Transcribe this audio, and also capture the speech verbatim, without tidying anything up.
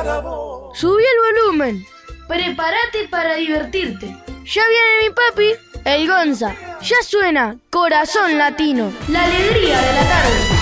Subí el volumen. Prepárate para divertirte. Ya viene mi papi, el Gonza. Ya suena Corazón Latino. La alegría de la tarde.